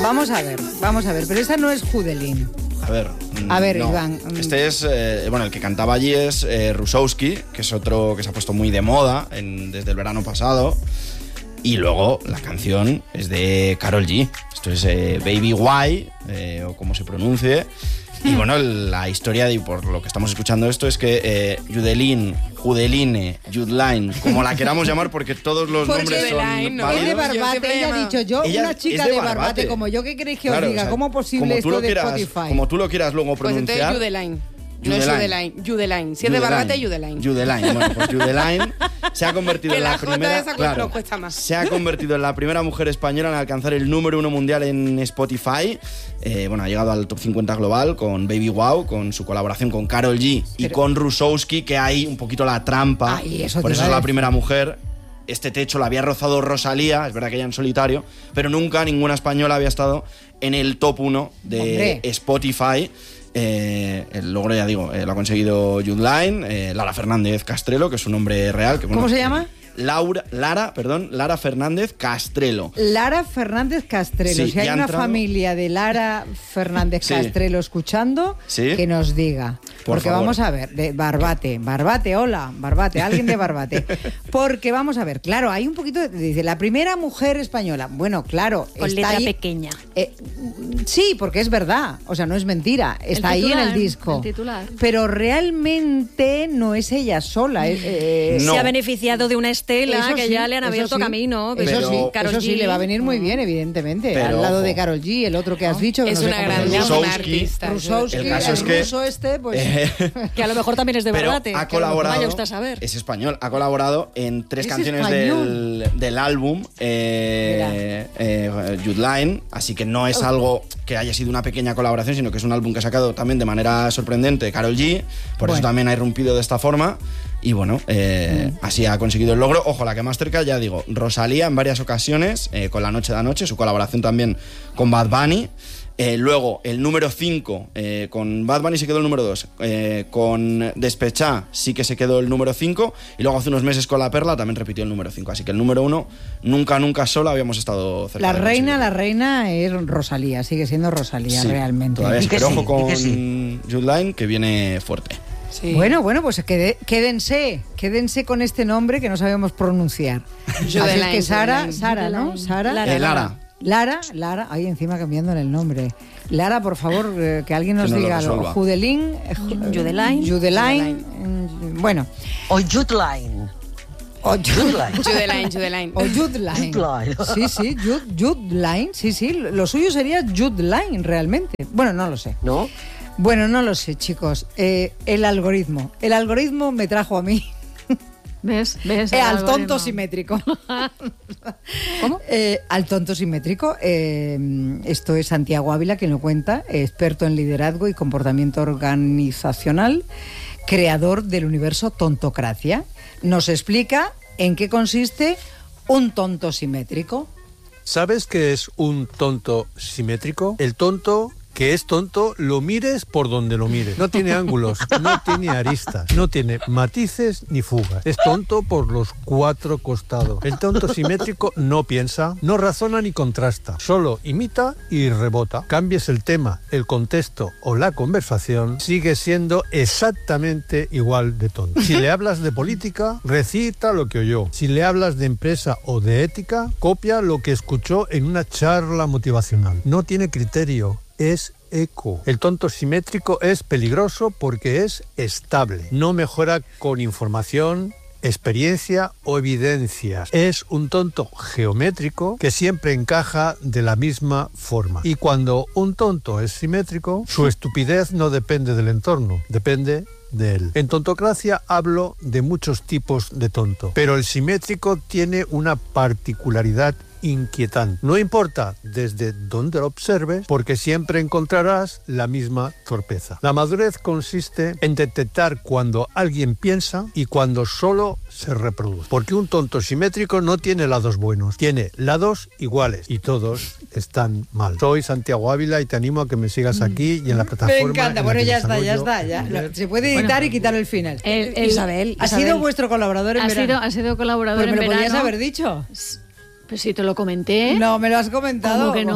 Vamos a ver, pero esta no es Judelín. A ver, no. Iván. Este es, el que cantaba allí es Rusowski, que es otro que se ha puesto muy de moda desde el verano pasado. Y luego la canción es de Karol G. Esto es Baby Why, o como se pronuncie. Y bueno, la historia, y por lo que estamos escuchando esto, es que Judeline, Judeline, como la queramos llamar, porque todos los nombres son válidos. Es de Barbate, ella ha dicho yo, una chica de Barbate como yo, ¿qué queréis que os diga? ¿Cómo posible esto de Spotify? Como tú lo quieras luego pronunciar. Pues entonces no es Judeline. Si es de Barbate, Judeline. Bueno, pues Judeline se ha convertido en la primera. Cuesta más. Se ha convertido en la primera mujer española en alcanzar el número 1 mundial en Spotify. Ha llegado al top 50 global con Baby Wow, con su colaboración con Karol G y con Rusowski, que hay un poquito la trampa. Por eso es la primera mujer. Este techo lo había rozado Rosalía, es verdad que ella en solitario, pero nunca ninguna española había estado en el top 1 de Spotify. El logro, ya digo, lo ha conseguido Judeline, Lara Fernández Castrelo, que es su nombre real. ¿Cómo se llama? Lara Fernández Castrelo. Lara Fernández Castrelo. Sí, si hay una familia de Lara Fernández Castrelo escuchando, que nos diga. Porque vamos a ver, de Barbate, hola, Barbate, alguien de Barbate. Porque vamos a ver, claro, hay un poquito, dice, la primera mujer española. Bueno, claro. Con está letra ahí, pequeña. Sí, porque es verdad, o sea, no es mentira. Está ahí en el disco. El titular. Pero realmente no es ella sola. Se ha beneficiado de una Estela, Eso que sí, ya le han abierto camino. Eso sí, le va a venir muy bien, evidentemente. Pero, al lado de Karol G, el otro que has dicho. Que es no una grandísima artista. Rusowski, el caso es que, ruso pues... que a lo mejor también es de Barbate. Ha colaborado, vaya usted a saber. Es español, ha colaborado en 3 canciones del álbum Judeline, así que no es algo que haya sido una pequeña colaboración, sino que es un álbum que ha sacado también de manera sorprendente Karol G, por eso también ha irrumpido de esta forma. Y bueno, así ha conseguido el logro. Ojo, la que más cerca, ya digo, Rosalía en varias ocasiones, con La Noche de Anoche, su colaboración también con Bad Bunny. Luego, el número 5, con Bad Bunny se quedó el número 2. Con Despechá sí que se quedó el número 5. Y luego hace unos meses con La Perla también repitió el número 5. Así que el número 1, nunca sola habíamos estado cerca. La reina es Rosalía, sigue siendo Rosalía realmente. Todavía pero ojo con Judeline, que viene fuerte. Sí. Bueno, pues quédense con este nombre que no sabemos pronunciar. Así es que Sara, ¿no? Lara, ahí encima cambiando el nombre. Lara, por favor, que alguien nos diga Judeline, bueno. O Judeline. Judeline. O Judeline. Sí, Judeline. Sí, lo suyo sería Judeline realmente. Bueno, no lo sé. ¿No? Bueno, no lo sé, chicos. El algoritmo me trajo a mí. ¿Ves? Al tonto simétrico. ¿Cómo? Al tonto simétrico. Esto es Santiago Ávila quien lo cuenta, experto en liderazgo y comportamiento organizacional, creador del universo Tontocracia. Nos explica en qué consiste un tonto simétrico. ¿Sabes qué es un tonto simétrico? El tonto que es tonto, lo mires por donde lo mires. No tiene ángulos, no tiene aristas, no tiene matices ni fugas. Es tonto por los 4 costados. El tonto simétrico no piensa, no razona ni contrasta. Solo imita y rebota. Cambies el tema, el contexto o la conversación, sigue siendo exactamente igual de tonto. Si le hablas de política, recita lo que oyó. Si le hablas de empresa o de ética, copia lo que escuchó en una charla motivacional. No tiene criterio. Es eco. El tonto simétrico es peligroso porque es estable. No mejora con información, experiencia o evidencias. Es un tonto geométrico que siempre encaja de la misma forma. Y cuando un tonto es simétrico, su estupidez no depende del entorno, depende de él. En Tontocracia hablo de muchos tipos de tonto, pero el simétrico tiene una particularidad inquietante. No importa desde dónde lo observes, porque siempre encontrarás la misma torpeza. La madurez consiste en detectar cuando alguien piensa y cuando solo se reproduce. Porque un tonto simétrico no tiene lados buenos, tiene lados iguales y todos están mal. Soy Santiago Ávila y te animo a que me sigas aquí y en la plataforma. Me encanta, bueno, ya está. Se puede editar y quitar el final. Isabel. ¿Ha sido vuestro colaborador en verano? Ha sido colaborador en verano. ¿Me lo podías haber dicho? Pues si te lo comenté. No, me lo has comentado. ¿Cómo que no?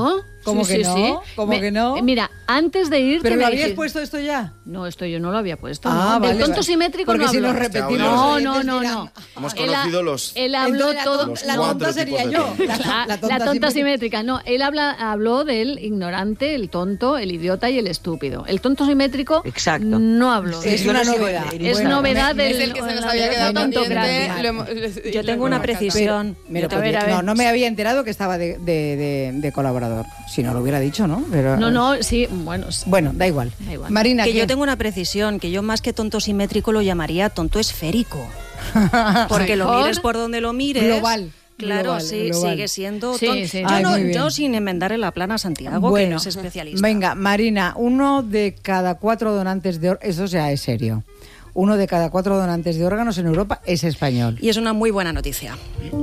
¿Cómo Sí, que sí, no? sí. ¿Cómo que no? Mira, antes de irte... ¿Pero me lo habías dijiste- puesto esto ya? No, esto yo no lo había puesto. Ah, ¿no? vale, Del tonto vale. simétrico Porque no si habló. nos repetimos... No, No, oyentes no, dirán, no. Hemos Él conocido los... Él habló Entonces, todo... los la cuatro tonta sería tipos de yo. tonto. La tonta simétrica, no. Él habló del ignorante, el tonto, el idiota y el estúpido. El tonto simétrico Exacto. no habló. Es Yo una no sigo novedad. en Es Instagram. novedad del... Es el que se nos la- había la quedado tontocracia. pendiente. Yo tengo una precisión. Mira, A ver, a ver. No me había enterado que estaba de colaborador. Si no lo hubiera dicho, ¿no? Pero, No, sí, bueno. Bueno, da igual. Da igual. Marina, Que ¿qué? yo tengo una precisión, que yo más que tonto simétrico lo llamaría tonto esférico. Porque lo ¿Por? mires por donde lo mires. Global. Claro, Global, sí, global. sigue siendo Sí, tonto. sí. Yo, Ay, no, muy bien. yo sin enmendar en la plana a Santiago, que es especialista. Venga, Marina, 1 de cada 4 donantes de órganos, eso ya es serio. 1 de cada 4 donantes de órganos en Europa es español. Y es una muy buena noticia.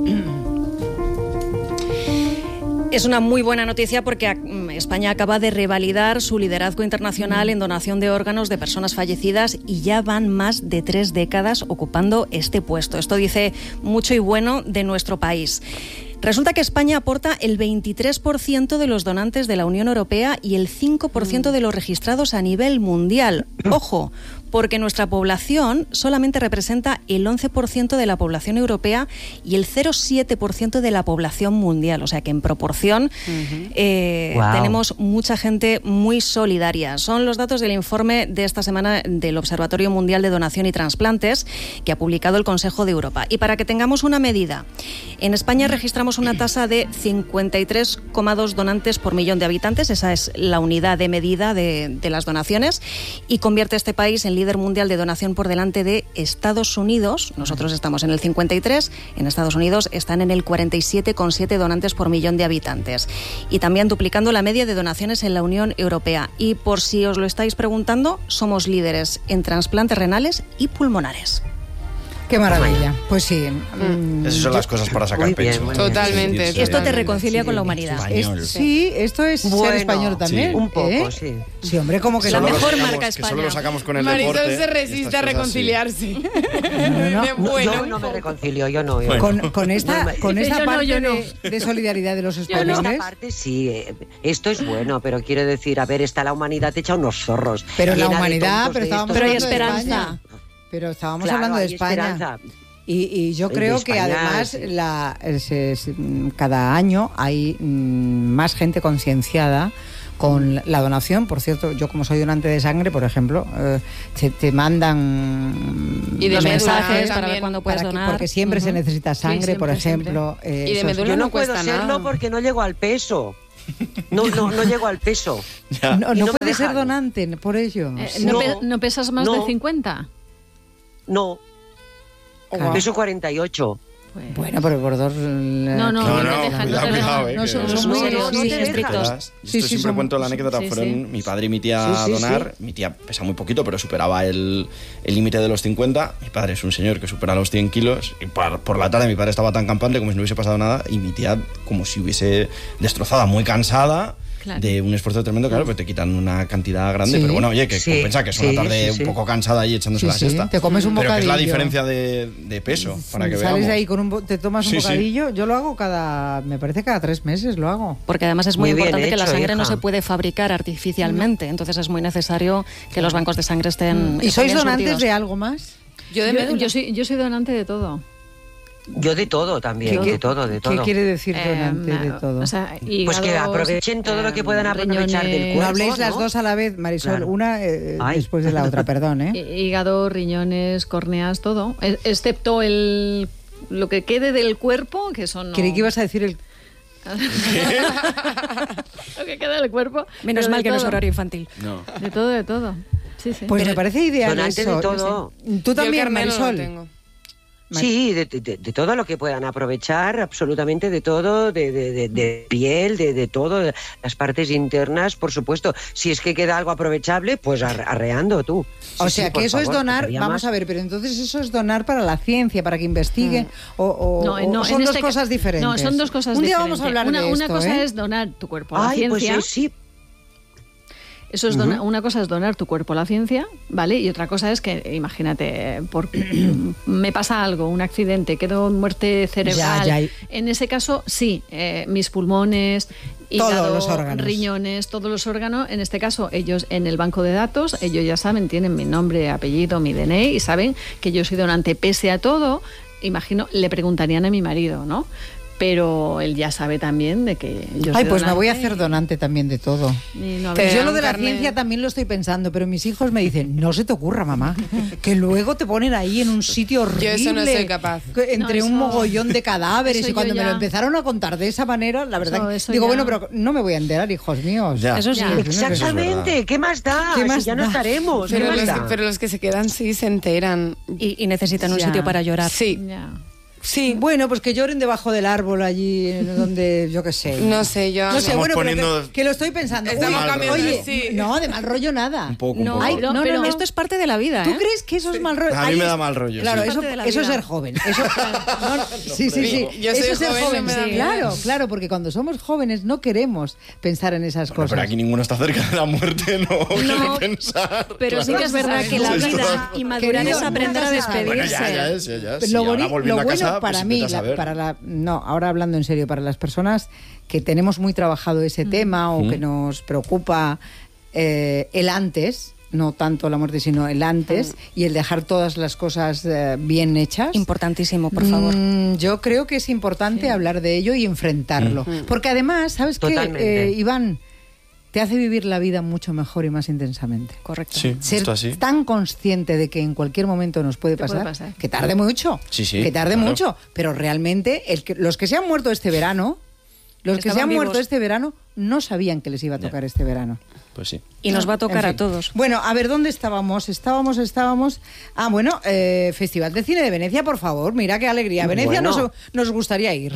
Es una muy buena noticia porque España acaba de revalidar su liderazgo internacional en donación de órganos de personas fallecidas y ya van más de 3 décadas ocupando este puesto. Esto dice mucho y bueno de nuestro país. Resulta que España aporta el 23% de los donantes de la Unión Europea y el 5% de los registrados a nivel mundial. Ojo, porque nuestra población solamente representa el 11% de la población europea y el 0,7% de la población mundial. O sea que en proporción Guau. tenemos mucha gente muy solidaria. Son los datos del informe de esta semana del Observatorio Mundial de Donación y Trasplantes que ha publicado el Consejo de Europa. Y para que tengamos una medida, en España registramos una tasa de 53,2 donantes por millón de habitantes. Esa es la unidad de medida de las donaciones y convierte a este país en líder mundial de donación por delante de Estados Unidos. Nosotros estamos en el 53, en Estados Unidos están en el 47,7 donantes por millón de habitantes. Y también duplicando la media de donaciones en la Unión Europea. Y por si os lo estáis preguntando, somos líderes en trasplantes renales y pulmonares. Qué maravilla. Pues sí. Esas son las cosas para sacar Muy bien, pecho. muy bien. Totalmente. Sentirse Esto te Totalmente. reconcilia con la humanidad. Español. Sí, esto es ser Bueno, español también. sí. Un poco, ¿eh? sí. Sí, hombre, como que La Solo no. lo mejor sacamos- marca que España. solo lo sacamos con el Marisol deporte. se y resiste estas a cosas, sí. reconciliarse. no. De bueno. Yo no me reconcilio, yo no. Con esta Dice, yo no, parte yo no. de solidaridad de los Con españoles. esta parte sí, esto es bueno, pero quiero decir, a ver, está la humanidad hecha unos zorros. Pero la llena de humanidad, tontos pero de estábamos estos. Pero hay hablando de esperanza. España. Pero estábamos Claro, hablando de hay España. esperanza. Y yo De creo que España, además sí. cada año hay más gente concienciada con la donación. Por cierto, yo como soy donante de sangre, por ejemplo, te mandan Y de Los médula mensajes para también. ver cuándo puedes donar. porque siempre se necesita sangre, siempre, por ejemplo. Y de eso es- médula Yo no no puedo cuesta serlo nada. porque no llego al peso. No llego al peso. Ya. No, y no no me puedes ser dejan. donante por ello. ¿No pesas más no. de 50? No, Claro. peso 48. Pues- Bueno, pero por dos... No, No, te no, dejan, cuidado, te dejan. cuidado, No, que son eso- muy- no sí, te estrictos. dejan. Yo Sí, esto sí, siempre son- cuento la anécdota. sí, Fueron sí. mi padre y mi tía a Sí, sí, donar. Mi tía pesa muy poquito, pero superaba el límite de los 50. Mi padre es un señor que supera los 100 kilos. Y por la tarde mi padre estaba tan campante como si no hubiese pasado nada. Y mi tía como si hubiese destrozada, muy cansada. Claro. De un esfuerzo tremendo, claro, pues te quitan una cantidad grande. Sí. Pero bueno, oye, que Sí, compensa que es una sí, tarde sí, sí. un poco cansada ahí echándose Sí, la sí, siesta. te comes un Pero que es la bocadillo. diferencia de peso, para que Sales veamos. de ahí con te tomas un Sí, sí. bocadillo. Yo lo hago me parece cada 3 meses lo hago. Porque además es muy, Muy bien importante que la hecho, sangre no hija. se puede fabricar artificialmente. Entonces es muy necesario que los bancos de sangre estén. ¿Y estén sois bien donantes surtidos. de algo más? Yo de médula. Yo soy donante de todo. Yo de todo también, de todo, de todo. ¿Qué quiere decir donante de todo? O sea, Pues que hígados, aprovechen todo lo que puedan aprovechar del riñones, No cuerpo. habléis las ¿no? dos a la vez, Marisol. Claro. Una Ay. después de la otra, perdón, ¿eh? Hígado, riñones, córneas, todo. Excepto lo que quede del cuerpo, que eso no... Creí que ibas a decir el... Lo que queda del cuerpo. Menos pero mal de que no es todo. horario infantil. No. De todo, de todo. Sí, sí. Pues me parece ideal Donante eso. de todo. Tú Yo el también, carnet no lo Marisol. tengo. Sí, de todo lo que puedan aprovechar, absolutamente de todo, de piel, de todo, de las partes internas, por supuesto. Si es que queda algo aprovechable, pues arreando tú. O Sí, sea, sí, por que eso es favor, donar, faltaría vamos más. a ver, pero entonces eso es donar para la ciencia, para que investigue, o No, son en dos este cosas ca- diferentes. No, son dos cosas Un día diferentes. vamos a hablar de Una esto, cosa ¿eh? es donar tu cuerpo a la Ay, pues ciencia. sí. Eso es una cosa es donar tu cuerpo a la ciencia, ¿vale? Y otra cosa es que, imagínate, me pasa algo, un accidente, quedo en muerte cerebral. Ya. En ese caso, sí, mis pulmones, hígado, todos los órganos, riñones, todos los órganos. En este caso, ellos en el banco de datos, ellos ya saben, tienen mi nombre, apellido, mi DNI y saben que yo soy donante. Pese a todo, imagino, le preguntarían a mi marido, ¿no? Pero él ya sabe también de que yo soy pues donante. me voy a hacer donante también de todo. Yo lo de la carne. ciencia también lo estoy pensando, pero mis hijos me dicen, no se te ocurra, mamá, que luego te ponen ahí en un sitio horrible. Yo eso no soy capaz. Entre un mogollón de cadáveres. eso Y cuando yo me lo ya- empezaron a contar de esa manera, la verdad, Eso digo, ya- bueno, pero no me voy a enterar, hijos míos. Ya. Eso sí. Ya. Exactamente, ¿qué más da? ¿Qué Si más ya no da? estaremos. ¿qué Pero más los, da? pero los que se quedan sí se enteran. Y necesitan un Ya. sitio para llorar. Sí, Ya. sí. Bueno, pues que lloren debajo del árbol allí, donde, yo qué sé. No sé, yo... No sé, Estamos bueno, pero poniendo- que lo estoy pensando. Estamos Uy, cambiando, oye, sí. no, de mal rollo nada. Un poco, un No, poco. Ay, pero- no, pero- no. Esto es parte de la vida, ¿Tú ¿eh? crees que eso es mal rollo? A mí Ahí me es- da mal rollo, Claro, sí. eso, Parte de la eso es vida. ser joven. Eso, sí, sí, sí. Yo soy Eso es ser joven, joven. no me da Sí, miedo. claro, claro, porque cuando somos jóvenes no queremos pensar en esas Bueno, cosas. pero aquí ninguno está cerca de la muerte, no quiero pensar. Pero sí que es verdad que la Sí, vida sí. y madurar Querido, es aprender a nunca se sabe. despedirse. Bueno, ya es. Lo, Sí, ahora boni- volviendo lo a bueno casa, para pues mí, vete a saber. no, ahora hablando en serio, para las personas que tenemos muy trabajado ese tema o que nos preocupa el antes, no tanto la muerte, sino el antes y el dejar todas las cosas bien hechas. Importantísimo, por favor. Yo creo que es importante hablar de ello y enfrentarlo. Porque además, ¿sabes qué, Totalmente. Iván? Te hace vivir la vida mucho mejor y más intensamente. Correcto. Sí, Ser esto así. tan consciente de que en cualquier momento nos puede Te puede pasar, pasar. que tarde mucho, Sí, sí, que tarde claro. mucho, pero realmente los que se han muerto este verano, Estaban vivos. no sabían que les iba a tocar este verano. Pues sí. Y nos va a tocar En fin. a todos. Bueno, a ver, ¿dónde estábamos? Ah, bueno, Festival de Cine de Venecia, por favor, mira qué alegría. Venecia Bueno. nos gustaría ir.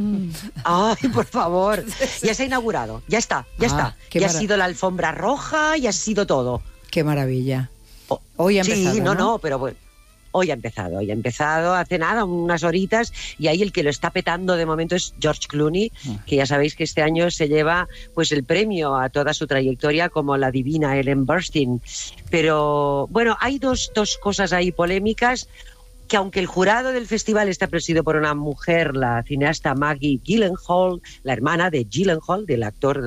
Ay, por favor. Ya se ha inaugurado. Ya está. qué Ya ha mara- sido la alfombra roja, ya ha sido todo. Qué maravilla. Oh, Hoy ha sí, empezado, ¿no? pero bueno. Hoy ha empezado hace nada, unas horitas, y ahí el que lo está petando de momento es George Clooney, que ya sabéis que este año se lleva pues el premio a toda su trayectoria como la divina Ellen Burstyn. Pero bueno, hay dos cosas ahí polémicas, que aunque el jurado del festival está presidido por una mujer, la cineasta Maggie Gyllenhaal, la hermana de Gyllenhaal, del actor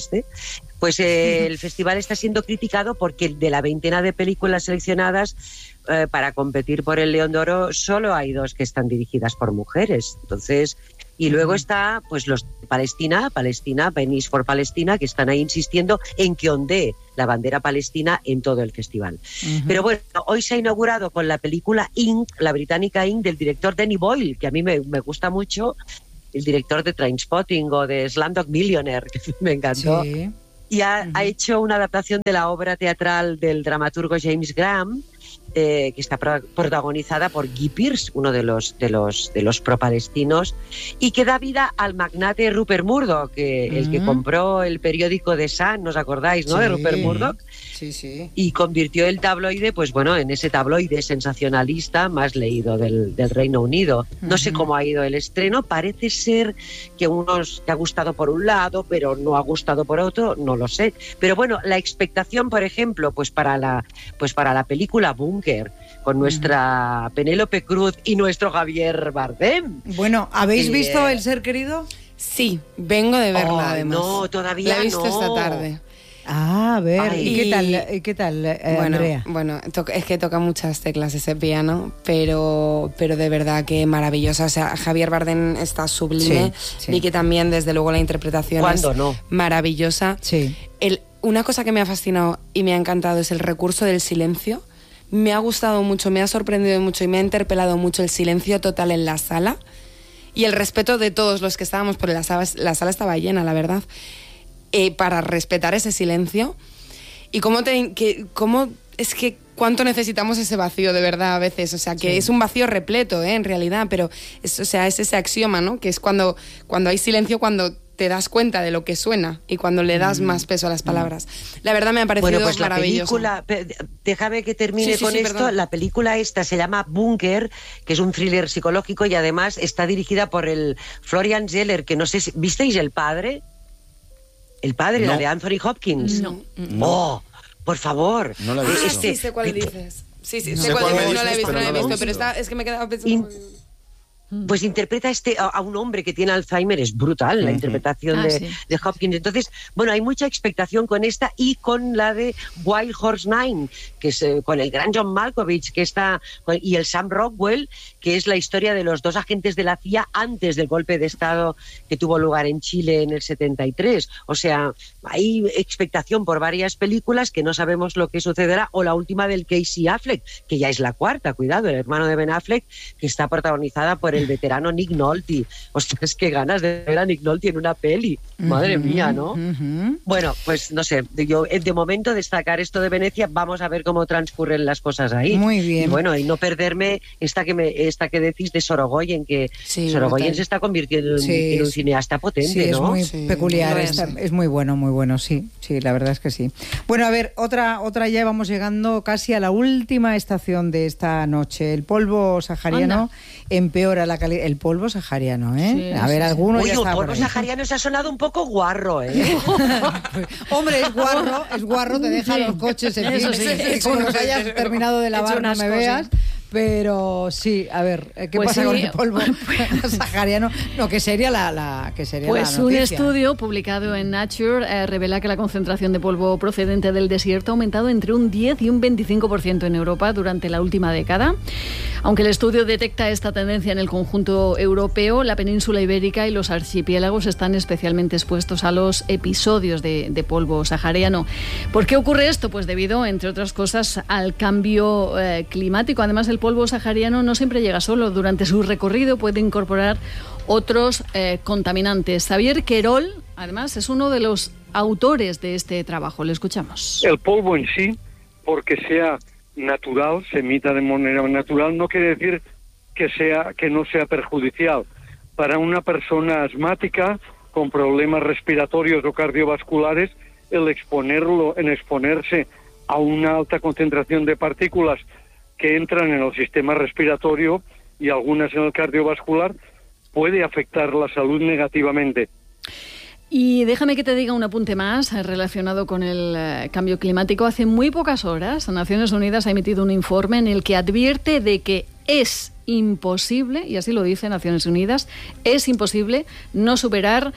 pues el festival está siendo criticado porque de la veintena de películas seleccionadas para competir por el León de Oro solo hay 2 que están dirigidas por mujeres. Entonces, y luego está pues los de Palestina, Venice for Palestina, que están ahí insistiendo en que ondee la bandera palestina en todo el festival. Pero bueno, hoy se ha inaugurado con la película Ink, la británica Ink, del director Danny Boyle, que a mí me gusta mucho, el director de Trainspotting o de Slumdog Millionaire, que me encantó. Sí. Y ha hecho una adaptación de la obra teatral del dramaturgo James Graham, que está protagonizada por Guy Pearce, uno de los pro-palestinos, y que da vida al magnate Rupert Murdoch, el que compró el periódico The Sun, ¿nos acordáis, no? Sí. De Rupert Murdoch. Sí, sí. Y convirtió el tabloide, pues bueno, en ese tabloide sensacionalista más leído del Reino Unido. No sé cómo ha ido el estreno, parece ser que unos te ha gustado por un lado, pero no ha gustado por otro, no lo sé. Pero bueno, la expectación, por ejemplo, pues para la película Búnker, con nuestra Penélope Cruz y nuestro Javier Bardem. Bueno, ¿habéis Bien. visto El ser querido? Sí, vengo de verla Ay, además. no, todavía La he visto no. esta tarde. Ah, a ver, Ay. ¿y qué tal, Andrea? Bueno, es que toca muchas teclas ese piano, pero de verdad que maravillosa. O sea, Javier Bardem está sublime. Sí, sí. Y que también, desde luego, la interpretación ¿Cuándo es no? maravillosa. Sí. Una cosa que me ha fascinado y me ha encantado es el recurso del silencio. Me ha gustado mucho, me ha sorprendido mucho y me ha interpelado mucho el silencio total en la sala y el respeto de todos los que estábamos, porque la sala estaba llena, la verdad, para respetar ese silencio. Y cuánto necesitamos ese vacío de verdad a veces, o sea, que es un vacío repleto, en realidad, pero es ese axioma, ¿no? Que es cuando hay silencio, cuando te das cuenta de lo que suena y cuando le das más peso a las palabras. La verdad me ha parecido Bueno, pues la maravilloso. película, déjame que termine Sí, con esto. perdón. La película esta se llama Búnker, que es un thriller psicológico y además está dirigida por el Florian Zeller, que no sé si... ¿Visteis El Padre? El padre, No. la de Anthony Hopkins. No. ¡Oh! Por favor. No la he visto. Sí, sé cuál dices. Sí, No. sé Sé cuál cuál me dices. No la he dices, visto, pero no la he no la he visto, pero visto. es que me he quedado pensando... Pues interpreta a un hombre que tiene Alzheimer, es brutal la interpretación de Hopkins. Entonces, bueno, hay mucha expectación con esta y con la de Wild Horse 9, que es con el gran John Malkovich, que está, y el Sam Rockwell, que es la historia de los dos agentes de la CIA antes del golpe de Estado que tuvo lugar en Chile en el 73. O sea, hay expectación por varias películas que no sabemos lo que sucederá, o la última del Casey Affleck, que ya es la cuarta, cuidado, el hermano de Ben Affleck, que está protagonizada por el veterano Nick Nolte. Ostras, qué ganas de ver a Nick Nolte en una peli. Madre mía, ¿no? Bueno, pues no sé, yo de momento destacar esto de Venecia, vamos a ver cómo transcurren las cosas ahí. Muy bien. Y bueno, y no perderme esta que decís de Sorogoyen, que Sí, Sorogoyen brutal. se está convirtiendo en, Sí, en un cineasta potente, Sí, es ¿no? muy peculiar, lo es. es muy bueno, sí, la verdad es que sí. Bueno, a ver, otra ya vamos llegando casi a la última estación de esta noche. El polvo sahariano empeora la calidad. El polvo sahariano, ¿eh? Sí, a ver, sí, alguno Oye, ya el está por polvo ahí. sahariano se ha sonado un poco guarro, ¿eh? Hombre, es guarro, te deja Sí. los coches, en Eso fin, sí. como los hayas terminado de lavar, no me veas. Pero sí, a ver, ¿qué Pues pasa sí, con el polvo sahariano? No, que sería la Pues la un noticia. estudio publicado en Nature revela que la concentración de polvo procedente del desierto ha aumentado entre un 10 y un 25% en Europa durante la última década. Aunque el estudio detecta esta tendencia en el conjunto europeo, la península ibérica y los archipiélagos están especialmente expuestos a los episodios de polvo sahariano. ¿Por qué ocurre esto? Pues debido, entre otras cosas, al cambio climático. Además, el polvo sahariano no siempre llega solo. Durante su recorrido puede incorporar otros contaminantes. Xavier Querol, además, es uno de los autores de este trabajo. Le escuchamos. El polvo en sí, porque sea natural, se emita de manera natural, no quiere decir que no sea perjudicial. Para una persona asmática con problemas respiratorios o cardiovasculares, el exponerse a una alta concentración de partículas que entran en el sistema respiratorio y algunas en el cardiovascular, puede afectar la salud negativamente. Y déjame que te diga un apunte más relacionado con el cambio climático. Hace muy pocas horas, Naciones Unidas ha emitido un informe en el que advierte de que es imposible, y así lo dice Naciones Unidas, es imposible no superar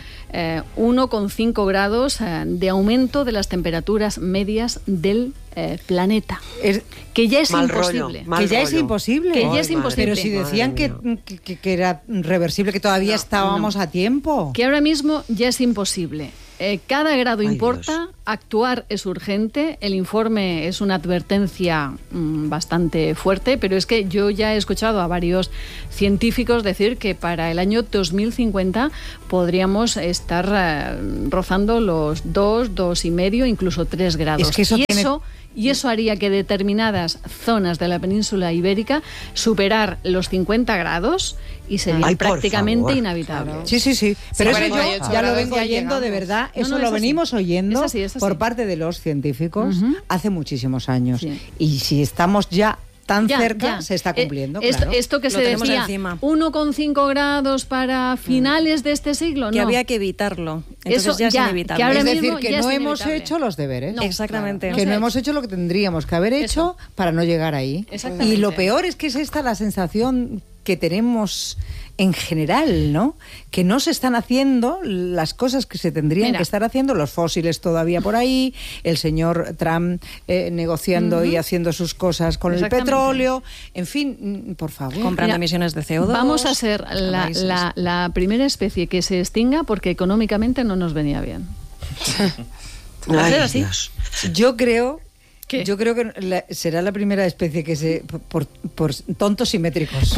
1,5 grados de aumento de las temperaturas medias del planeta. Que ya es Mal imposible. rollo, Que ya es rollo. imposible. Que ya es imposible. Pero si decían que era reversible, que todavía estábamos a tiempo. Que ahora mismo ya es imposible. Cada grado Ay, importa, Dios. actuar es urgente, el informe es una advertencia bastante fuerte, pero es que yo ya he escuchado a varios científicos decir que para el año 2050 podríamos estar rozando los 2,5, incluso 3 grados. Es que eso tiene- Y eso haría que determinadas zonas de la península ibérica superar los 50 grados y serían Ay, por prácticamente favor. inhabitables. Sí. Pero eso 48 yo ya lo grados vengo ya oyendo de llegamos. verdad. No, Eso no, lo es así. venimos oyendo Es así, es así. por parte de los científicos Ujú. hace muchísimos años. Sí. Y si estamos ya tan Ya, cerca, ya. se está cumpliendo. Esto, claro. esto que Lo se tenemos decía, encima. 1,5 grados para finales de este siglo, Que no. había que evitarlo. Entonces Eso ya es ya, inevitable. que ahora Es mismo decir, que ya es no hemos inevitable. hecho los deberes. No, Exactamente. claro. Que No no se ha hemos hecho lo que tendríamos que haber hecho para no llegar ahí. Exactamente. Y lo peor es que es esta la sensación que tenemos en general, ¿no? Que no se están haciendo las cosas que se tendrían Mira. que estar haciendo, los fósiles todavía por ahí, el señor Trump negociando y haciendo sus cosas con el Exactamente. petróleo, en fin, por favor. Comprando Mira, emisiones de CO2. Vamos a ser países. la primera especie que se extinga porque económicamente no nos venía bien. Va a Ay, ser así. Dios. Yo creo ¿Qué? Yo creo que será la primera especie que se... por tontos simétricos.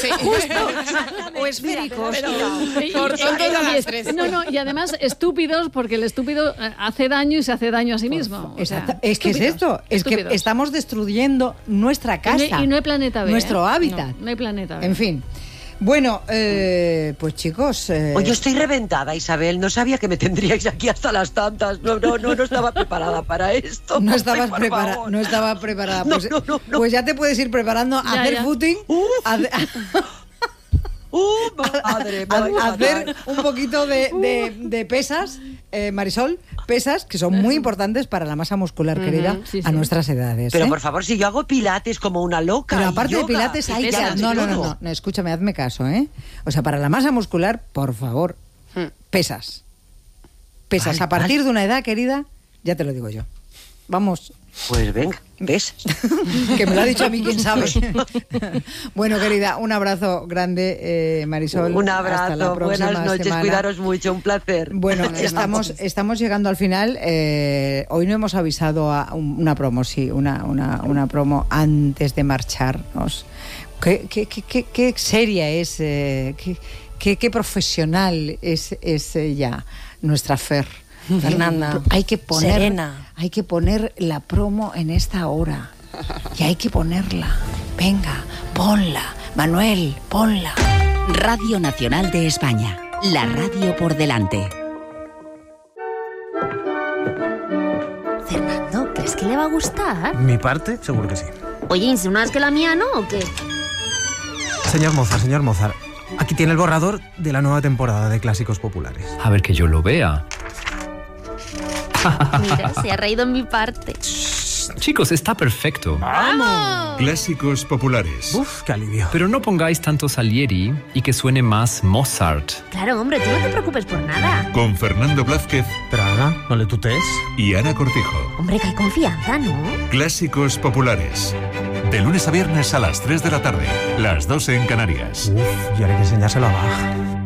O esféricos. Por tontos a las tres. No, y además estúpidos, porque el estúpido hace daño y se hace daño a sí mismo. O sea, Exacto. Es que es estúpidos, esto, es que estúpidos. estamos destruyendo nuestra casa. Y no hay planeta B. Nuestro ¿eh? hábitat. No hay planeta B. En fin. Bueno, pues chicos... Oye, estoy reventada, Isabel. No sabía que me tendríais aquí hasta las tantas. No estaba preparada para esto. no Ay, estabas por preparada. favor. No estaba preparada. No, Pues, no. pues ya te puedes ir preparando a Ya, hacer ya. footing. Madre, a hacer un poquito de pesas Marisol, pesas que son muy importantes para la masa muscular, querida, a nuestras edades. Pero por favor, si yo hago pilates como una loca. Pero aparte de yoga, pilates hay pesas y no, todo. escúchame, hazme caso, ¿eh? O sea, para la masa muscular, por favor, pesas. Pesas. Vale, a partir de una edad, querida, ya te lo digo yo. Vamos. Pues venga, pesas. Que me lo ha dicho a mí, quién sabe. Bueno, querida, un abrazo grande, Marisol. Un Hasta la abrazo, próxima buenas noches, semana. cuidaros mucho, un placer. Bueno, estamos llegando al final. Hoy no hemos avisado a una promo, sí, una promo antes de marcharnos. Qué seria es, qué profesional es ya nuestra Fer. Fernanda, hay que poner, serena. Hay que poner la promo en esta hora. Y hay que ponerla. Venga, ponla. Manuel, ponla. Radio Nacional de España. La radio por delante. Fernando, ¿crees que le va a gustar? Mi parte, seguro que sí. Oye, ¿insinúas que la mía no o qué? Señor Mozart, aquí tiene el borrador de la nueva temporada de Clásicos Populares. A ver que yo lo vea. Mira, se ha reído en mi parte. Chicos, está perfecto. ¡Vamos! Clásicos Populares. Uf, qué alivio. Pero no pongáis tanto Salieri y que suene más Mozart. Claro, hombre, tú no te preocupes por nada. Con Fernando Blázquez. Pero Ana, no le tutees. Y Ana Cortijo. Hombre, que hay confianza, ¿no? Clásicos Populares. De lunes a viernes a las 3 de la tarde. Las 2 en Canarias. Uf, y ahora hay que enseñárselo a Bach.